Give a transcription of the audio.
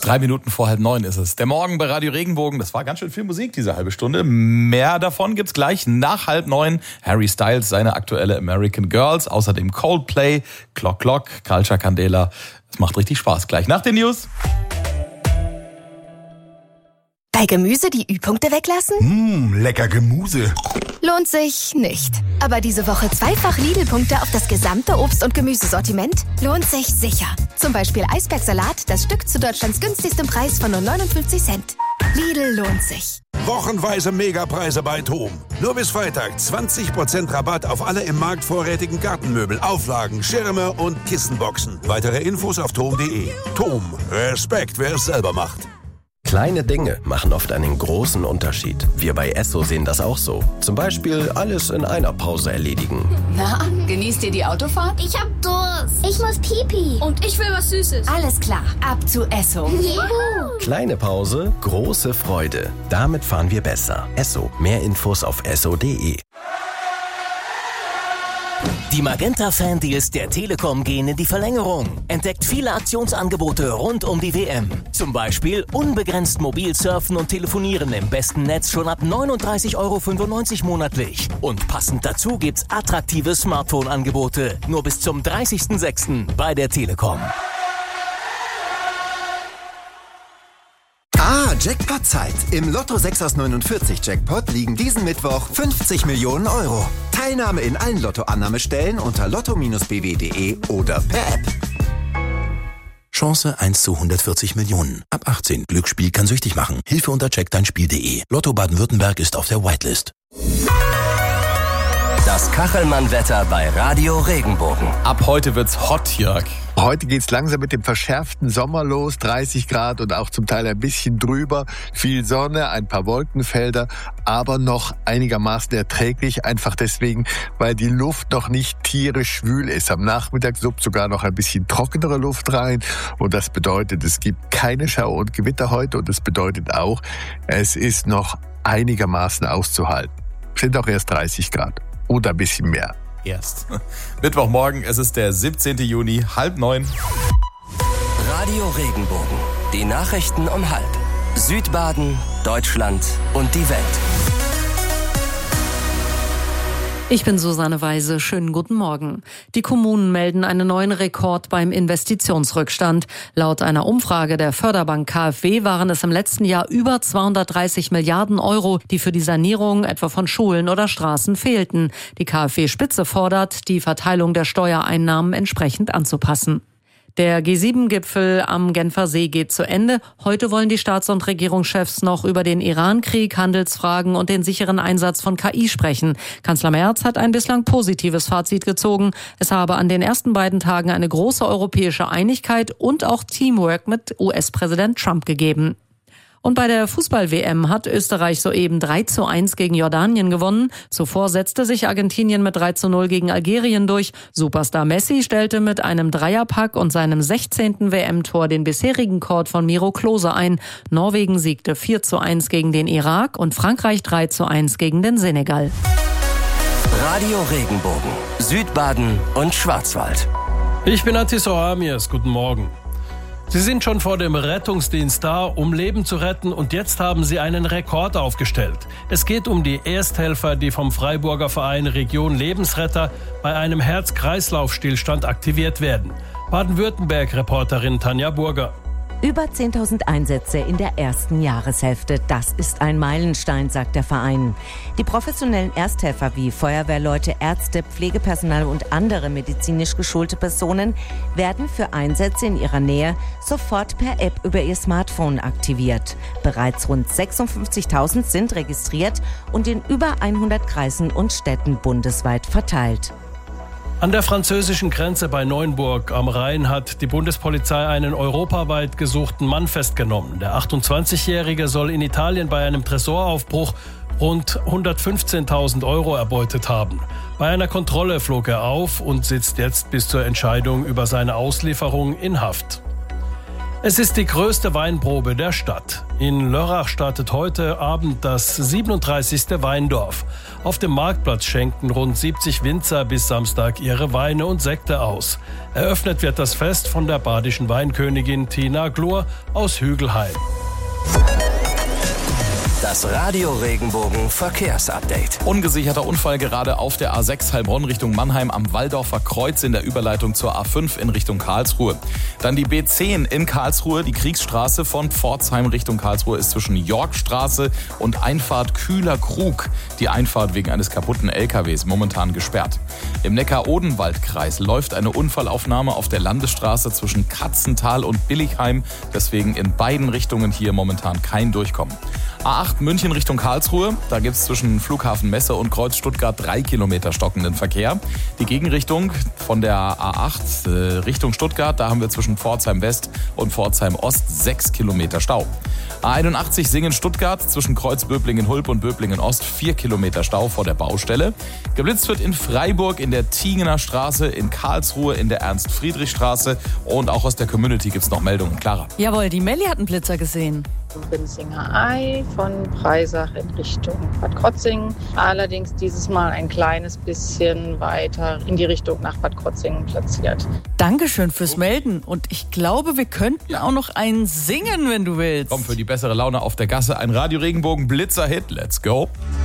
3 Minuten vor 8:30 ist es. Der Morgen bei Radio Regenbogen. Das war ganz schön viel Musik, diese halbe Stunde. Mehr davon gibt's gleich nach 8:30. Harry Styles, seine aktuelle American Girls. Außerdem Coldplay, Clock Clock, Culture Candela. Es macht richtig Spaß. Gleich nach den News. Bei Gemüse die Ü-Punkte weglassen? Lecker Gemüse. Lohnt sich nicht. Aber diese Woche zweifach Lidl-Punkte auf das gesamte Obst- und Gemüsesortiment lohnt sich sicher. Zum Beispiel Eisbergsalat, das Stück zu Deutschlands günstigstem Preis von nur 59 Cent. Lidl lohnt sich. Wochenweise Megapreise bei TOM. Nur bis Freitag 20% Rabatt auf alle im Markt vorrätigen Gartenmöbel, Auflagen, Schirme und Kissenboxen. Weitere Infos auf tom.de. TOM. Respekt, wer es selber macht. Kleine Dinge machen oft einen großen Unterschied. Wir bei Esso sehen das auch so. Zum Beispiel alles in einer Pause erledigen. Na, genießt ihr die Autofahrt? Ich hab Durst. Ich muss Pipi. Und ich will was Süßes. Alles klar, ab zu Esso. Juhu. Kleine Pause, große Freude. Damit fahren wir besser. Esso. Mehr Infos auf esso.de. Die Magenta-Fan-Deals der Telekom gehen in die Verlängerung. Entdeckt viele Aktionsangebote rund um die WM. Zum Beispiel unbegrenzt mobil surfen und telefonieren im besten Netz schon ab 39,95 € monatlich. Und passend dazu gibt's attraktive Smartphone-Angebote. Nur bis zum 30.06. bei der Telekom. Jackpot-Zeit. Im Lotto 6 aus 49 Jackpot liegen diesen Mittwoch 50 Millionen €. Teilnahme in allen Lotto-Annahmestellen unter lotto-bw.de oder per App. Chance 1 zu 140 Millionen. Ab 18. Glücksspiel kann süchtig machen. Hilfe unter checkdeinspiel.de. Lotto Baden-Württemberg ist auf der Whitelist. Das Kachelmann-Wetter bei Radio Regenbogen. Ab heute wird's hot, Jörg. Heute geht's langsam mit dem verschärften Sommer los, 30 Grad und auch zum Teil ein bisschen drüber. Viel Sonne, ein paar Wolkenfelder, aber noch einigermaßen erträglich. Einfach deswegen, weil die Luft noch nicht tierisch schwül ist. Am Nachmittag suppt sogar noch ein bisschen trockenere Luft rein. Und das bedeutet, es gibt keine Schauer und Gewitter heute. Und das bedeutet auch, es ist noch einigermaßen auszuhalten. Es sind auch erst 30 Grad oder ein bisschen mehr. Erst. Mittwochmorgen, es ist der 17. Juni, 8:30. Radio Regenbogen. Die Nachrichten um 8:30. Südbaden, Deutschland und die Welt. Ich bin Susanne Weise. Schönen guten Morgen. Die Kommunen melden einen neuen Rekord beim Investitionsrückstand. Laut einer Umfrage der Förderbank KfW waren es im letzten Jahr über 230 Milliarden €, die für die Sanierung etwa von Schulen oder Straßen fehlten. Die KfW-Spitze fordert, die Verteilung der Steuereinnahmen entsprechend anzupassen. Der G7-Gipfel am Genfer See geht zu Ende. Heute wollen die Staats- und Regierungschefs noch über den Iran-Krieg, Handelsfragen und den sicheren Einsatz von KI sprechen. Kanzler Merz hat ein bislang positives Fazit gezogen. Es habe an den ersten beiden Tagen eine große europäische Einigkeit und auch Teamwork mit US-Präsident Trump gegeben. Und bei der Fußball-WM hat Österreich soeben 3:1 gegen Jordanien gewonnen. Zuvor setzte sich Argentinien mit 3:0 gegen Algerien durch. Superstar Messi stellte mit einem Dreierpack und seinem 16. WM-Tor den bisherigen Rekord von Miro Klose ein. Norwegen siegte 4:1 gegen den Irak und Frankreich 3:1 gegen den Senegal. Radio Regenbogen, Südbaden und Schwarzwald. Ich bin Atis Oamias, guten Morgen. Sie sind schon vor dem Rettungsdienst da, um Leben zu retten, und jetzt haben Sie einen Rekord aufgestellt. Es geht um die Ersthelfer, die vom Freiburger Verein Region Lebensretter bei einem Herz-Kreislauf-Stillstand aktiviert werden. Baden-Württemberg-Reporterin Tanja Burger. Über 10.000 Einsätze in der ersten Jahreshälfte. Das ist ein Meilenstein, sagt der Verein. Die professionellen Ersthelfer wie Feuerwehrleute, Ärzte, Pflegepersonal und andere medizinisch geschulte Personen werden für Einsätze in ihrer Nähe sofort per App über ihr Smartphone aktiviert. Bereits rund 56.000 sind registriert und in über 100 Kreisen und Städten bundesweit verteilt. An der französischen Grenze bei Neuenburg am Rhein hat die Bundespolizei einen europaweit gesuchten Mann festgenommen. Der 28-Jährige soll in Italien bei einem Tresoraufbruch rund 115.000 € erbeutet haben. Bei einer Kontrolle flog er auf und sitzt jetzt bis zur Entscheidung über seine Auslieferung in Haft. Es ist die größte Weinprobe der Stadt. In Lörrach startet heute Abend das 37. Weindorf. Auf dem Marktplatz schenken rund 70 Winzer bis Samstag ihre Weine und Sekte aus. Eröffnet wird das Fest von der badischen Weinkönigin Tina Glor aus Hügelheim. Das Radio Regenbogen Verkehrsupdate. Ungesicherter Unfall gerade auf der A6 Heilbronn Richtung Mannheim am Waldorfer Kreuz in der Überleitung zur A5 in Richtung Karlsruhe. Dann die B10 in Karlsruhe, die Kriegsstraße von Pforzheim Richtung Karlsruhe ist zwischen Yorkstraße und Einfahrt Kühler Krug. Die Einfahrt wegen eines kaputten LKWs momentan gesperrt. Im Neckar-Odenwald-Kreis läuft eine Unfallaufnahme auf der Landesstraße zwischen Katzental und Billigheim. Deswegen in beiden Richtungen hier momentan kein Durchkommen. A8 München Richtung Karlsruhe. Da gibt es zwischen Flughafen Messe und Kreuz Stuttgart 3 Kilometer stockenden Verkehr. Die Gegenrichtung von der A8 Richtung Stuttgart, da haben wir zwischen Pforzheim West und Pforzheim Ost 6 Kilometer Stau. A81 Singen-Stuttgart zwischen Kreuz-Böblingen-Hulb und Böblingen-Ost 4 Kilometer Stau vor der Baustelle. Geblitzt wird in Freiburg in der Tingener Straße, in Karlsruhe in der Ernst-Friedrich-Straße und auch aus der Community gibt es noch Meldungen. Clara. Jawohl, die Melli hat einen Blitzer gesehen. Binzinger Ei von Breisach in Richtung Bad Krotzingen. Allerdings dieses Mal ein kleines bisschen weiter in die Richtung nach Bad Krotzingen platziert. Dankeschön fürs Melden. Und ich glaube, wir könnten auch noch einen singen, wenn du willst. Komm, für die bessere Laune auf der Gasse ein Radio Regenbogen Blitzer-Hit. Let's go.